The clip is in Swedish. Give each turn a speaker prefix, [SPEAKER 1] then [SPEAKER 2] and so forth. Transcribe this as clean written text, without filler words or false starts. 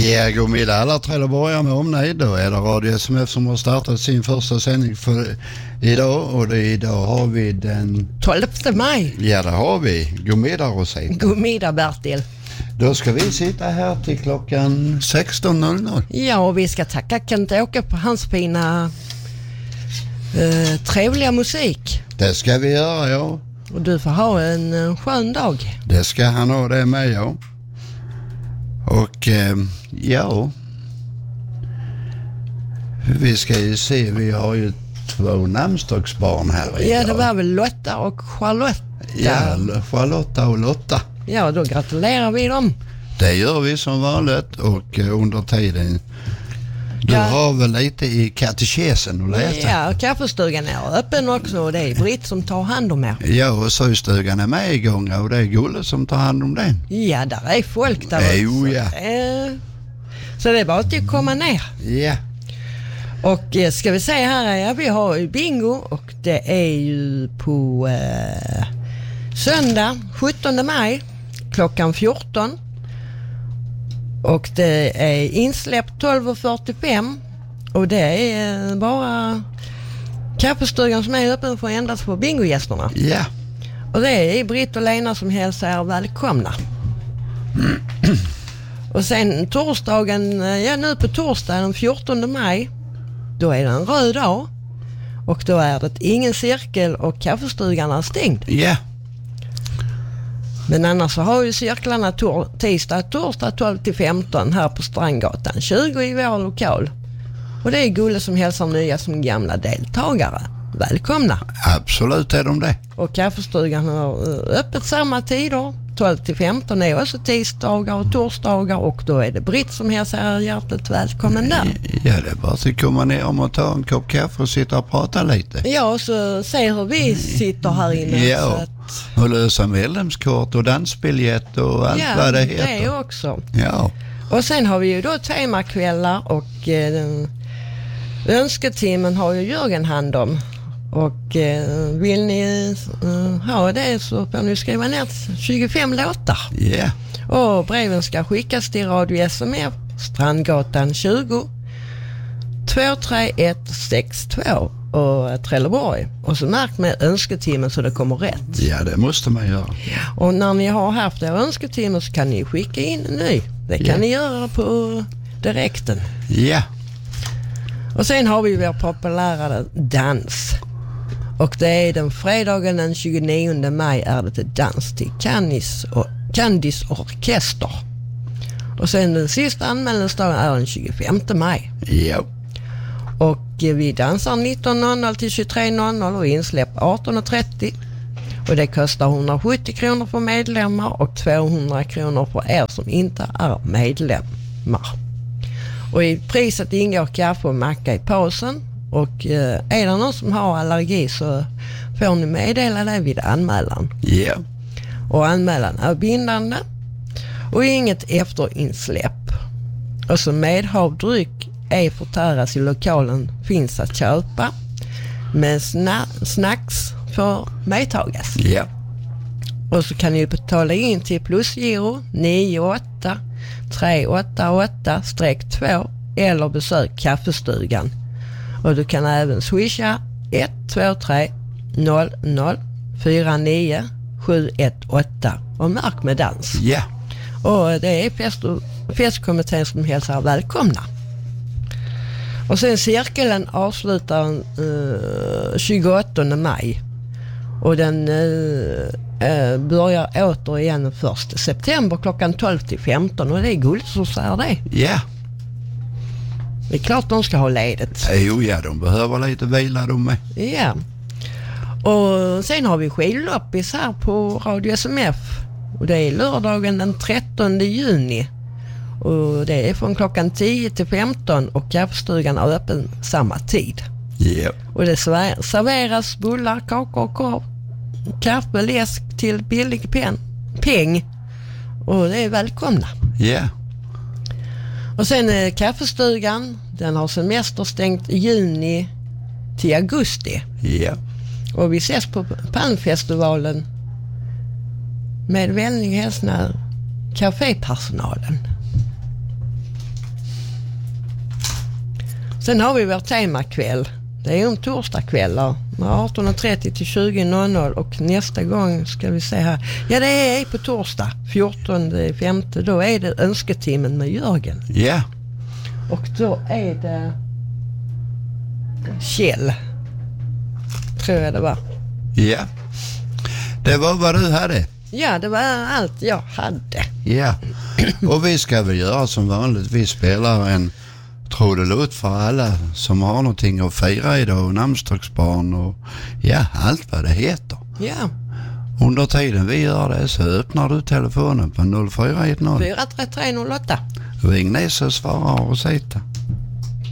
[SPEAKER 1] Ja, god middag alla Trelleborgare med omnejd. Då är det Radio SMF som har startat sin första sändning för idag. Och idag har vi den
[SPEAKER 2] 12 maj.
[SPEAKER 1] Ja, det har vi. God middag Rosita.
[SPEAKER 2] God middag Bertil.
[SPEAKER 1] Då ska vi sitta här till klockan 16.00.
[SPEAKER 2] Ja, och vi ska tacka Kent-Åke på hans fina trevliga musik.
[SPEAKER 1] Det ska vi göra, ja.
[SPEAKER 2] Och du får ha en skön dag.
[SPEAKER 1] Det ska han ha, det med, ja. Och ja, vi ska ju se, vi har ju 2 namnsdagsbarn här idag.
[SPEAKER 2] Ja, det var väl Lotta och Charlotta.
[SPEAKER 1] Ja, Charlotta och Lotta.
[SPEAKER 2] Ja, då gratulerar vi dem.
[SPEAKER 1] Det gör vi som vanligt och under tiden du har väl lite i katekesen att läsa.
[SPEAKER 2] Ja, kaffestugan är öppen också och det är Britt som tar hand om er.
[SPEAKER 1] Ja, och systugan är med igång och det är Gulle som tar hand om den.
[SPEAKER 2] Ja, där är folk där.
[SPEAKER 1] Jo, ja.
[SPEAKER 2] Så det är bara att komma ner.
[SPEAKER 1] Ja.
[SPEAKER 2] Och ska vi se här, ja, vi har ju bingo och det är ju på söndag 17 maj klockan 14. Och det är insläppt 12:45 och det är bara kaffestugan som är öppen för endast för bingogästerna.
[SPEAKER 1] Ja.
[SPEAKER 2] Och det är Britt och Lena som hälsar er välkomna. Och sen torsdagen, ja nu på torsdag den 14 maj, då är det en röd dag och då är det ingen cirkel och kaffestugan är stängd.
[SPEAKER 1] Ja.
[SPEAKER 2] Men annars så har ju cirklarna torsdag 12-15 här på Strandgatan 20 i vår lokal. Och det är Gulle som hälsar nya som gamla deltagare. Välkomna!
[SPEAKER 1] Absolut är de det.
[SPEAKER 2] Och kaffestugan har öppet samma tider. 12-15 är också tisdagar och torsdagar och då är det Britt som hälsar hjärtligt välkommen där.
[SPEAKER 1] Ja, det är bara att komma ner om och ta en kopp kaffe och sitta och prata lite.
[SPEAKER 2] Ja, och så se hur vi sitter här inne.
[SPEAKER 1] Ja,
[SPEAKER 2] så att...
[SPEAKER 1] och lösa medlemskort och dansbiljett och allt vad det heter.
[SPEAKER 2] Ja, det också.
[SPEAKER 1] Ja.
[SPEAKER 2] Och sen har vi ju då temakvällar och önsketimmen har ju Jörgen hand om. Och vill ni ha det så får ni skriva ner 25 låtar.
[SPEAKER 1] Ja. Yeah.
[SPEAKER 2] Och breven ska skickas till Radio SMF, Strandgatan 20 23162 och Trelleborg. Och så märk med önsketimmen så det kommer rätt.
[SPEAKER 1] Ja, det måste man göra.
[SPEAKER 2] Och när ni har haft er önsketimmen så kan ni skicka in en ny. Det kan ni göra på direkten.
[SPEAKER 1] Ja.
[SPEAKER 2] Och sen har vi vår populära dans. Och det är den fredagen den 29 maj är det till dans till Candice Orkester. Och sen den sista anmälningsdagen är den 25 maj.
[SPEAKER 1] Ja.
[SPEAKER 2] Och vi dansar 19.00 till 23.00 och insläpp 18.30. Och det kostar 170 kronor för medlemmar och 200 kronor för er som inte är medlemmar. Och i priset ingår kaffe och macka i pausen. Och är det någon som har allergi så får ni meddela det vid anmälan.
[SPEAKER 1] Ja. Yeah.
[SPEAKER 2] Och anmälan är bindande. Och inget efterinsläpp. Och så medhavdryck är förtäras i lokalen finns att köpa. Men snacks får medtagas.
[SPEAKER 1] Ja. Yeah. Och
[SPEAKER 2] så kan ni betala in till plusgiro 98388-2 eller besök kaffestugan. Och du kan även swisha 123 00 49 718 och märk med dans.
[SPEAKER 1] Ja. Yeah.
[SPEAKER 2] Och det är festkommittén som hälsar välkomna. Och sen cirkeln avslutar 28 maj. Och den börjar återigen 1 september klockan 12-15 och det är Guld som säger det.
[SPEAKER 1] Ja. Yeah.
[SPEAKER 2] Det är klart de ska ha ledigt.
[SPEAKER 1] Jo, ja, de behöver lite vila de med.
[SPEAKER 2] Ja. Och sen har vi skidloppis här på Radio SMF. Och det är lördagen den 13 juni. Och det är från klockan 10-15 och kaffestugan är öppen samma tid.
[SPEAKER 1] Ja.
[SPEAKER 2] Och det serveras bullar, kakor och korv, kaffe, läsk till billig peng. Och det är välkomna.
[SPEAKER 1] Ja.
[SPEAKER 2] Och sen kaffestugan, den har semester stängt juni till augusti.
[SPEAKER 1] Ja.
[SPEAKER 2] Och vi ses på Palmfestivalen med vänlig hälsning kafépersonalen. Sen har vi vår temakväll. Det är torsdagskvällar 18.30 till 20.00 och nästa gång ska vi se här. Ja, det är på torsdag 14.5. Då är det önsketimmen med Jörgen.
[SPEAKER 1] Ja.
[SPEAKER 2] Och då är det Kjell. Tror jag det var.
[SPEAKER 1] Ja. Det var vad du hade.
[SPEAKER 2] Ja, det var allt jag hade.
[SPEAKER 1] Ja. Och vi ska väl göra som vanligt. Vi spelar en trodelott för alla som har någonting att fira idag. Och namnsdagsbarn och ja, allt vad det heter.
[SPEAKER 2] Ja.
[SPEAKER 1] Under tiden vi gör det så öppnar du telefonen på 0410
[SPEAKER 2] 43308.
[SPEAKER 1] Ring ner så svarar och sitta.